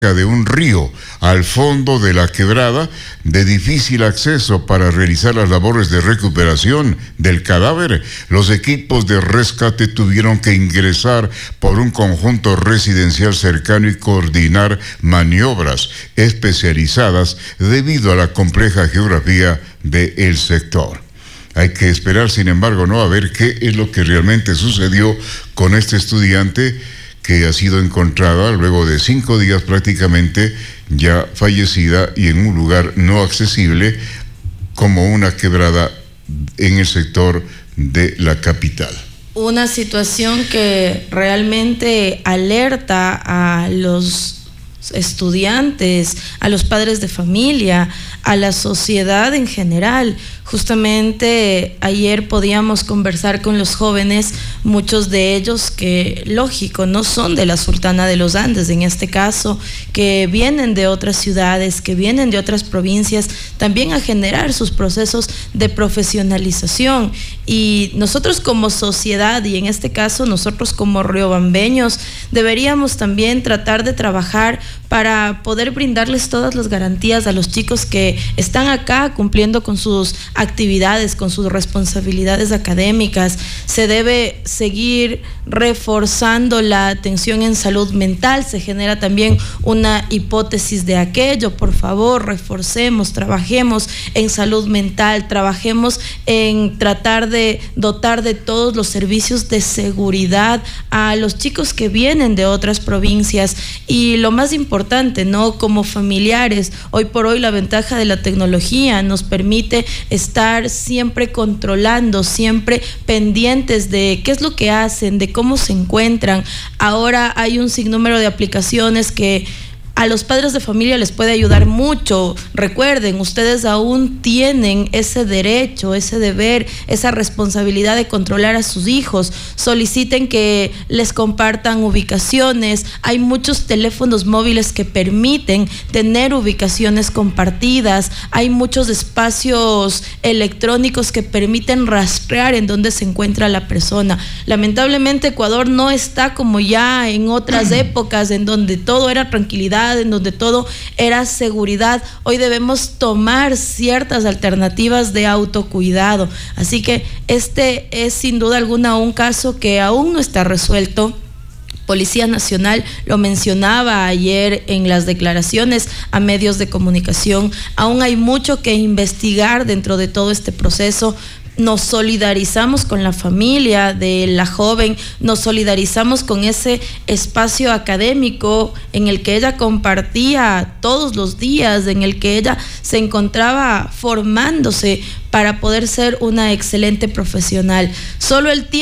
de un río al fondo de la quebrada, de difícil acceso para realizar las labores de recuperación del cadáver. Los equipos de rescate tuvieron que ingresar por un conjunto residencial cercano y coordinar maniobras especializadas debido a la compleja geografía del sector. Hay que esperar, sin embargo, a ver qué es lo que realmente sucedió con este estudiante que ha sido encontrada luego de 5 días prácticamente ya fallecida y en un lugar no accesible como una quebrada en el sector de la capital. Una situación que realmente alerta a los estudiantes, a los padres de familia, a la sociedad en general. Justamente ayer podíamos conversar con los jóvenes, muchos de ellos que, lógico, no son de la Sultana de los Andes en este caso, que vienen de otras ciudades, que vienen de otras provincias, también a generar sus procesos de profesionalización. Y nosotros como sociedad, y en este caso nosotros como riobambeños, deberíamos también tratar de trabajar para poder brindarles todas las garantías a los chicos que están acá cumpliendo con sus actividades, con sus responsabilidades académicas. Se debe seguir reforzando la atención en salud mental. Se genera también una hipótesis de aquello. Por favor, reforcemos, trabajemos en salud mental, trabajemos en tratar de dotar de todos los servicios de seguridad a los chicos que vienen de otras provincias. Y lo más importante, ¿no? Como familiares, hoy por hoy la ventaja de la tecnología nos permite estar siempre controlando, siempre pendientes de qué es lo que hacen, de cómo se encuentran. Ahora hay un sinnúmero de aplicaciones que a los padres de familia les puede ayudar mucho. Recuerden, ustedes aún tienen ese derecho, ese deber, esa responsabilidad de controlar a sus hijos. Soliciten que les compartan ubicaciones. Hay muchos teléfonos móviles que permiten tener ubicaciones compartidas. Hay muchos espacios electrónicos que permiten rastrear en dónde se encuentra la persona. Lamentablemente Ecuador no está como ya en otras épocas en donde todo era tranquilidad, en donde todo era seguridad. Hoy debemos tomar ciertas alternativas de autocuidado. Así que este es sin duda alguna un caso que aún no está resuelto. Policía Nacional lo mencionaba ayer en las declaraciones a medios de comunicación. Aún hay mucho que investigar dentro de todo este proceso. Nos solidarizamos con la familia de la joven, nos solidarizamos con ese espacio académico en el que ella compartía todos los días, en el que ella se encontraba formándose para poder ser una excelente profesional. Solo el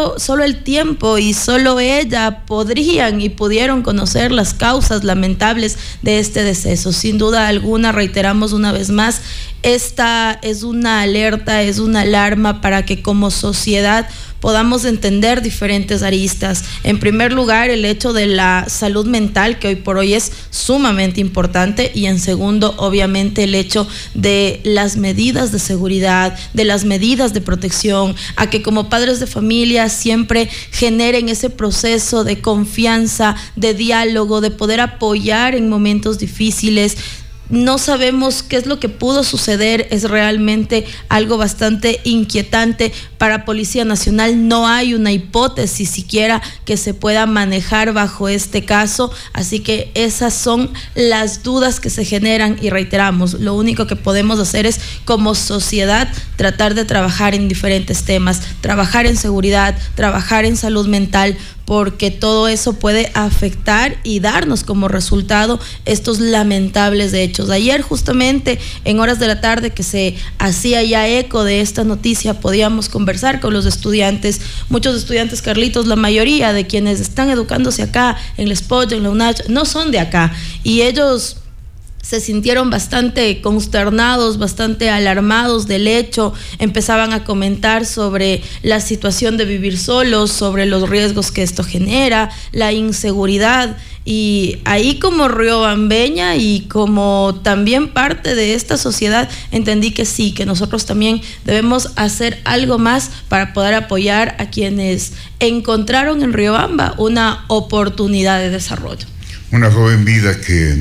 tiempo y solo ella podrían y pudieron conocer las causas lamentables de este deceso. Sin duda alguna, reiteramos una vez más, esta es una alerta, es una alarma para que como sociedad podamos entender diferentes aristas. En primer lugar, el hecho de la salud mental, que hoy por hoy es sumamente importante, y en segundo, obviamente, el hecho de las medidas de seguridad, de las medidas de protección, a que como padres de familia siempre generen ese proceso de confianza, de diálogo, de poder apoyar en momentos difíciles. No sabemos qué es lo que pudo suceder, es realmente algo bastante inquietante. Para Policía Nacional no hay una hipótesis siquiera que se pueda manejar bajo este caso, así que esas son las dudas que se generan y reiteramos, lo único que podemos hacer es como sociedad tratar de trabajar en diferentes temas, trabajar en seguridad, trabajar en salud mental, porque todo eso puede afectar y darnos como resultado estos lamentables hechos. Ayer justamente en horas de la tarde que se hacía ya eco de esta noticia, podíamos conversar con los estudiantes, muchos estudiantes, Carlitos, la mayoría de quienes están educándose acá en la SPOT, en la UNACH, no son de acá, y ellos se sintieron bastante consternados, bastante alarmados del hecho. Empezaban a comentar sobre la situación de vivir solos, sobre los riesgos que esto genera, la inseguridad. Y ahí como riobambeña y como también parte de esta sociedad entendí que sí, que nosotros también debemos hacer algo más para poder apoyar a quienes encontraron en Riobamba una oportunidad de desarrollo. Una joven vida que